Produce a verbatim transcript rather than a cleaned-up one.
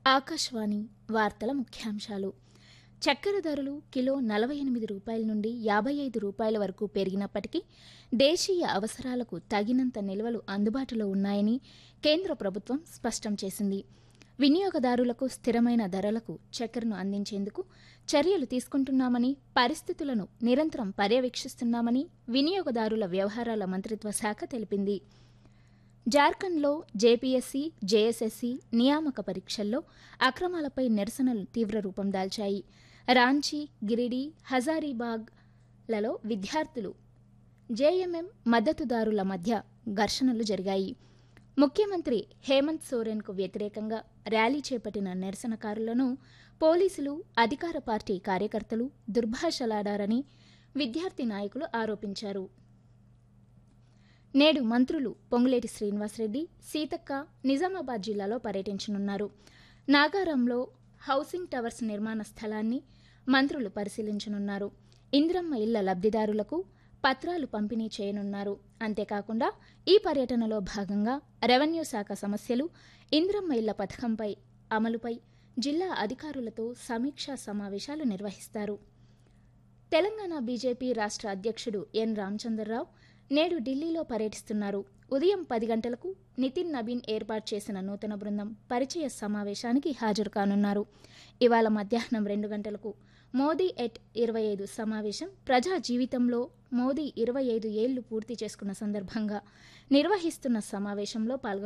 ఆకాశవాణి వార్తల ముఖ్యాంశాలు. చక్కెర ధరలు కిలో నలభై ఎనిమిది రూపాయల నుండి యాభై ఐదు రూపాయల వరకు పెరిగినప్పటికీ దేశీయ అవసరాలకు తగినంత నిల్వలు అందుబాటులో ఉన్నాయని కేంద్ర ప్రభుత్వం స్పష్టం చేసింది. వినియోగదారులకు స్థిరమైన ధరలకు చక్కెరను అందించేందుకు చర్యలు తీసుకుంటున్నామని, పరిస్థితులను నిరంతరం పర్యవేక్షిస్తున్నామని వినియోగదారుల వ్యవహారాల మంత్రిత్వ శాఖ తెలిపింది. జార్ఖండ్లో జేపీఎస్సీ, జేఎస్ఎస్సీ నియామక పరీక్షల్లో అక్రమాలపై నిరసనలు తీవ్ర రూపం దాల్చాయి. రాంచీ, గిరిడీ, హజారీబాగ్లలో విద్యార్థులు, జేఎంఎం మద్దతుదారుల మధ్య ఘర్షణలు జరిగాయి. ముఖ్యమంత్రి హేమంత్ సోరెన్కు వ్యతిరేకంగా ర్యాలీ చేపట్టిన నిరసనకారులను పోలీసులు, అధికార పార్టీ కార్యకర్తలు దుర్భాషలాడారని విద్యార్థి నాయకులు ఆరోపించారు. నేడు మంత్రులు పొంగులేటి శ్రీనివాసరెడ్డి, సీతక్క నిజామాబాద్ జిల్లాలో పర్యటించనున్నారు. నాగారంలో హౌసింగ్ టవర్స్ నిర్మాణ స్థలాన్ని మంత్రులు పరిశీలించనున్నారు. ఇందిరమ్మ ఇళ్ల లబ్దిదారులకు పత్రాలు పంపిణీ చేయనున్నారు. అంతేకాకుండా ఈ పర్యటనలో భాగంగా రెవెన్యూ శాఖ సమస్యలు, ఇందిరమ్మ ఇళ్ల పథకంపై అమలుపై జిల్లా అధికారులతో సమీక్షా సమావేశాలు నిర్వహిస్తారు. తెలంగాణ బీజేపీ రాష్ట్ర అధ్యక్షుడు ఎన్ రామచంద్రరావు నేడు ఢిల్లీలో పర్యటిస్తున్నారు. ఉదయం పది గంటలకు నితిన్ నబీన్ ఏర్పాటు చేసిన నూతన బృందం పరిచయ సమావేశానికి హాజరు కానున్నారు. ఇవాళ మధ్యాహ్నం రెండు గంటలకు మోదీ ఎట్ ఇరవై ఐదు సమావేశం ప్రజా జీవితంలో మోదీ ఇరవై ఐదు ఏళ్లు పూర్తి చేసుకున్న సందర్భంగా నిర్వహిస్తున్న సమావేశంలో పాల్గొన్నారు.